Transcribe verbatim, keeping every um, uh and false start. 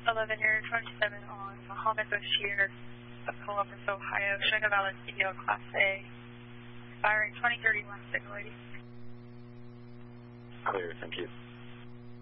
eleven Air twenty-seven on Muhammad Bashir of Columbus, Ohio, showing a valid C D L Class A, firing twenty thirty-one, signal eighty. Clear, thank you.